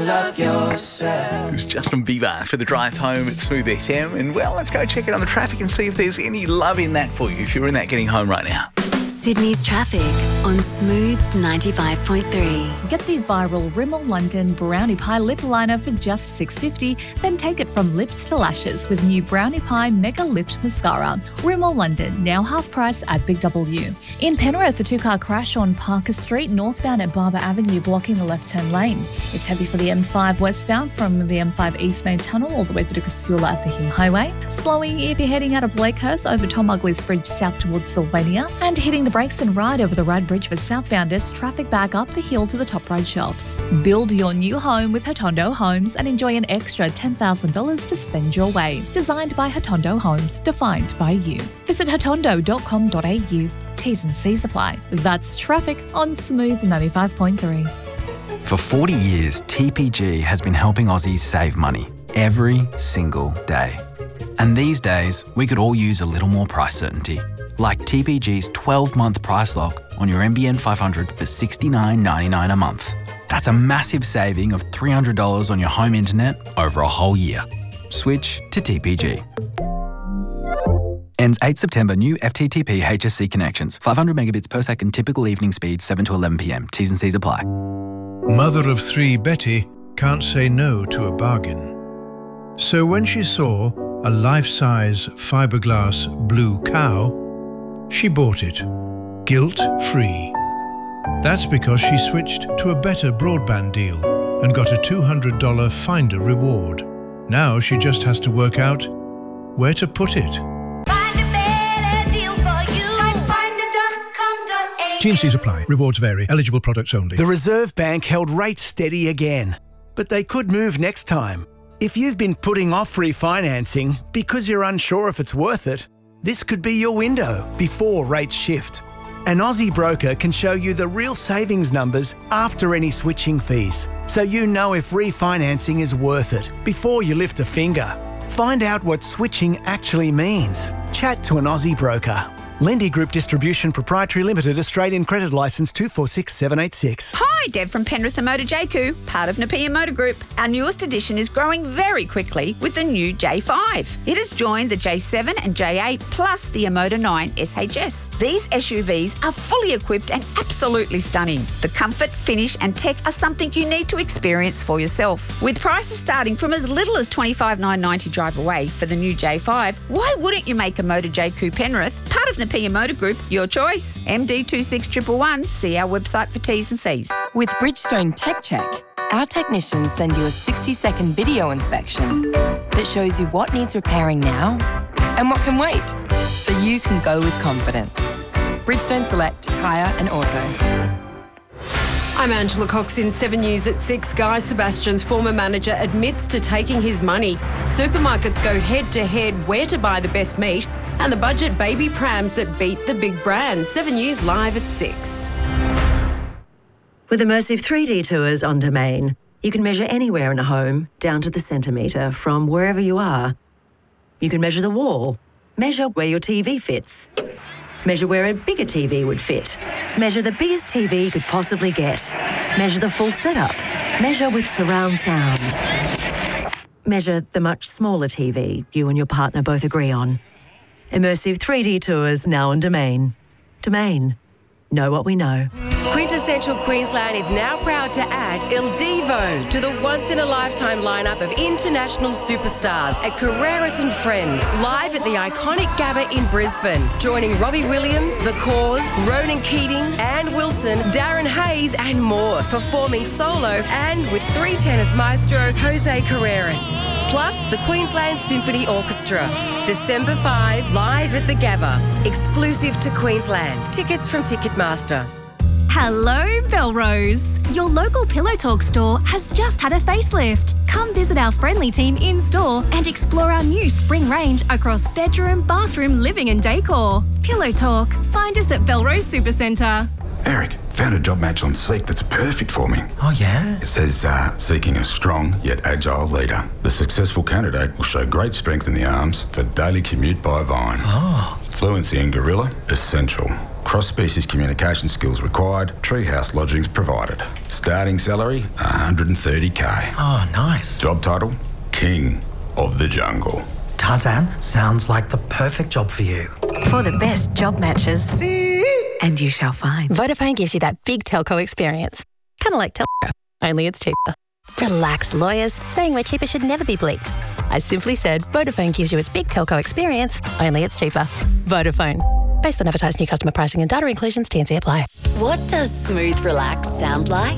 love yourself. It's Justin Bieber for the drive home at Smooth FM. And, well, let's go check it on the traffic and see if there's any love in that for you if you're in that getting home right now. Sydney's traffic on Smooth 95.3. Get the viral Rimmel London Brownie Pie Lip Liner for just $6.50, then take it from lips to lashes with new Brownie Pie Mega Lift Mascara. Rimmel London, now half price at Big W. In Penrith, a two-car crash on Parker Street, northbound at Barber Avenue, blocking the left-turn lane. It's heavy for the M5 westbound from the M5 East Main Tunnel all the way through to Casula at the Hume Highway. Slowing if you're heading out of Blakehurst over Tom Ugley's Bridge south towards Sylvania, and hitting the brakes and ride over the Ryde Bridge for southbounders, traffic back up the hill to the Top Road shops. Build your new home with Hotondo Homes and enjoy an extra $10,000 to spend your way. Designed by Hotondo Homes, defined by you. Visit hotondo.com.au. T's and C's apply. That's traffic on Smooth 95.3. For 40 years, TPG has been helping Aussies save money every single day. And these days, we could all use a little more price certainty. Like TPG's 12-month price lock on your NBN 500 for $69.99 a month. That's a massive saving of $300 on your home internet over a whole year. Switch to TPG. Ends 8 September. New FTTP HSC connections. 500 megabits per second. Typical evening speed 7 to 11 p.m. T's and C's apply. Mother of three Betty can't say no to a bargain. So when she saw a life-size fiberglass blue cow, she bought it, guilt-free. That's because she switched to a better broadband deal and got a $200 Finder reward. Now she just has to work out where to put it. Find a better deal for you. Try finder.com.au. T&Cs apply. Rewards vary. Eligible products only. The Reserve Bank held rates steady again, but they could move next time. If you've been putting off refinancing because you're unsure if it's worth it, this could be your window before rates shift. An Aussie broker can show you the real savings numbers after any switching fees, so you know if refinancing is worth it before you lift a finger. Find out what switching actually means. Chat to an Aussie broker. Lendi Group Distribution Proprietary Limited, Australian Credit Licence 246786. Hi, Deb from Penrith Motor JQ, part of Napier Motor Group. Our newest edition is growing very quickly with the new J5. It has joined the J7 and J8 plus the Emoda 9 SHS. These SUVs are fully equipped and absolutely stunning. The comfort, finish and tech are something you need to experience for yourself. With prices starting from as little as $25,990 drive away for the new J5, why wouldn't you make a Motor JQ Penrith part of Napier Motor Group your choice? MD26111. See our website for T's and C's. With Bridgestone Tech Check, our technicians send you a 60-second video inspection that shows you what needs repairing now and what can wait, so you can go with confidence. Bridgestone Select Tyre and Auto. I'm Angela Cox in 7 News at 6. Guy Sebastian's former manager admits to taking his money. Supermarkets go head-to-head where to buy the best meat, and the budget baby prams that beat the big brands. 7 News live at 6. With immersive 3D tours on Domain, you can measure anywhere in a home, down to the centimetre, from wherever you are. You can measure the wall, measure where your TV fits, measure where a bigger TV would fit, measure the biggest TV you could possibly get, measure the full setup, measure with surround sound, measure the much smaller TV you and your partner both agree on. Immersive 3D tours now on Domain. Domain. Know what we know. Quintessential Queensland is now proud to add Il Divo to the once-in-a-lifetime lineup of international superstars at Carreras and Friends, live at the iconic Gabba in Brisbane. Joining Robbie Williams, The Cause, Ronan Keating, Ann Wilson, Darren Hayes and more, performing solo and with 3 tenors maestro Jose Carreras. Plus the Queensland Symphony Orchestra. December 5, live at the Gabba. Exclusive to Queensland. Tickets from Ticketmaster. Hello, Belrose. Your local Pillow Talk store has just had a facelift. Come visit our friendly team in store and explore our new spring range across bedroom, bathroom, living and decor. Pillow Talk. Find us at Belrose Supercentre. Eric, found a job match on Seek that's perfect for me. Oh, yeah? It says, seeking a strong yet agile leader. The successful candidate will show great strength in the arms for daily commute by Vine. Oh. Fluency in Gorilla, essential. Cross-species communication skills required. Treehouse lodgings provided. Starting salary, $130K. Oh, nice. Job title, King of the Jungle. Tarzan, sounds like the perfect job for you. For the best job matches. And you shall find. Vodafone gives you that big telco experience. Kind of like Telstra, only it's cheaper. Relax, lawyers. Saying we're cheaper should never be bleeped. I simply said Vodafone gives you its big telco experience, only it's cheaper. Vodafone. Based on advertised new customer pricing and data inclusions, T&C apply. What does smooth relax sound like?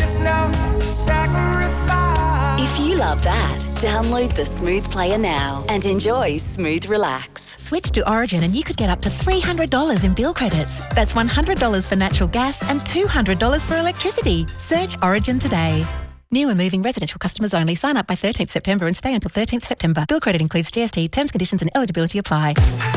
If you love that, download the Smooth Player now and enjoy Smooth Relax. Switch to Origin and you could get up to $300 in bill credits. That's $100 for natural gas and $200 for electricity. Search Origin today. New and moving residential customers only. Sign up by 13th September and stay until 13th September. Bill credit includes GST. Terms, conditions and eligibility apply.